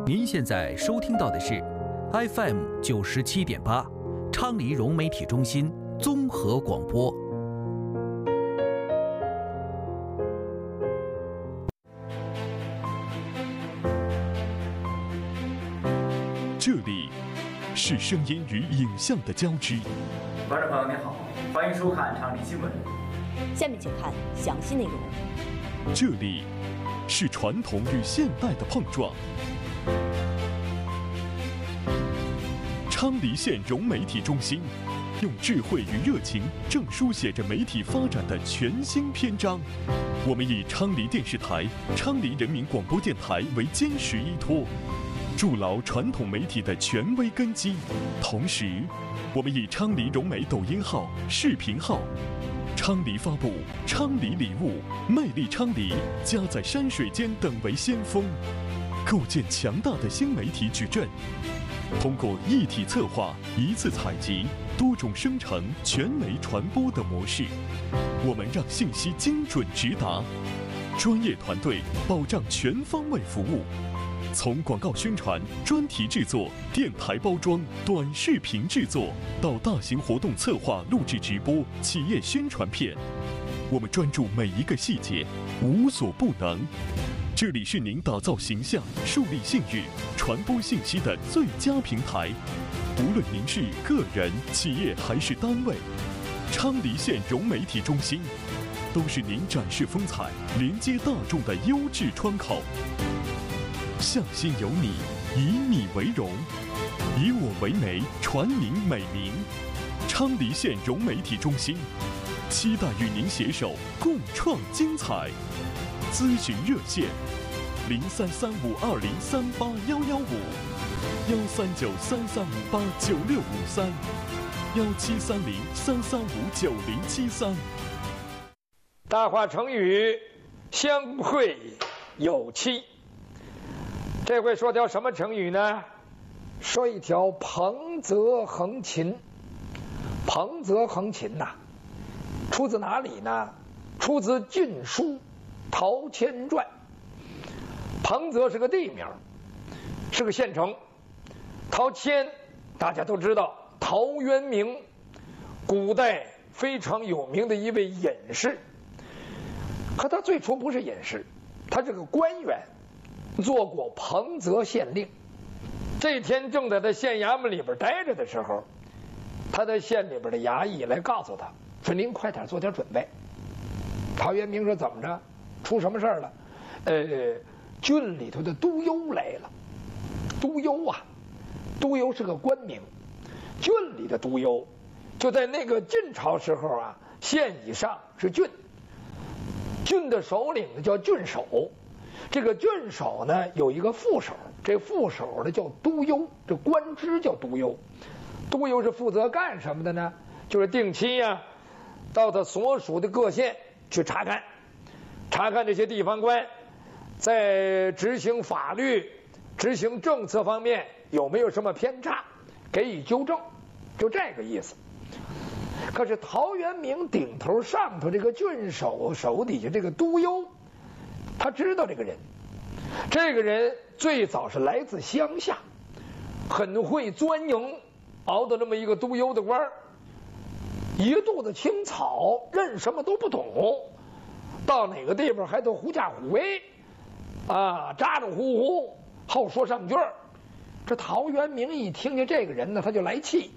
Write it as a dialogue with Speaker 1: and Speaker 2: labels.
Speaker 1: 您现在收听到的是 FM 97.8，昌黎融媒体中心综合广播。
Speaker 2: 这里是声音与影像的交织。
Speaker 3: 观众朋友您好，欢迎收看昌黎新闻。
Speaker 4: 下面请看详细内容。
Speaker 2: 这里是传统与现代的碰撞。昌黎县融媒体中心用智慧与热情，正书写着媒体发展的全新篇章。我们以昌黎电视台、昌黎人民广播电台为坚实依托，筑牢传统媒体的权威根基。同时，我们以昌黎融媒抖音号、视频号、昌黎发布、昌黎礼物、魅力昌黎、家在山水间等为先锋，构建强大的新媒体矩阵。通过一体策划、一次采集、多种生成、全媒传播的模式，我们让信息精准直达，专业团队保障全方位服务。从广告宣传、专题制作、电台包装、短视频制作，到大型活动策划、录制直播、企业宣传片，我们专注每一个细节，无所不能。这里是您打造形象、树立信誉、传播信息的最佳平台。无论您是个人、企业还是单位，昌黎县融媒体中心都是您展示风采、连接大众的优质窗口。向心有你，以你为荣，以我为媒，传您美名。昌黎县融媒体中心期待与您携手共创精彩。咨询热线：033520381155，139335896653，1730-3359073。
Speaker 5: 大话成语相会有期。这回说条什么成语呢？说一条彭泽横琴。彭泽横琴呐，出自哪里呢？出自《晋书·陶谦传》。彭泽是个地名，是个县城。陶谦大家都知道，陶渊明，古代非常有名的一位隐士。可他最初不是隐士，他是个官员，做过彭泽县令。这天正在他县衙门里边待着的时候，他的县里边的衙役来告诉他说：“您快点做点准备。”陶渊明说：“怎么着？出什么事儿了？郡里头的督邮来了。督邮啊，督邮是个官名，郡里的督邮就在那个晋朝时候啊，县以上是郡，郡的首领呢叫郡守，这个郡守呢有一个副手，这副手呢叫督邮，这官职叫督邮。督邮是负责干什么的呢？就是定期呀，到他所属的各县去查看这些地方官在执行法律、执行政策方面有没有什么偏差，给予纠正，就这个意思。可是陶渊明顶头上头这个郡守手底下这个督邮，他知道这个人最早是来自乡下，很会钻营，熬的这么一个督邮的官儿，一肚子青草，认什么都不懂，到哪个地方还都狐假虎威啊，咋咋呼呼，好说上句儿。这陶渊明一听见这个人呢，他就来气，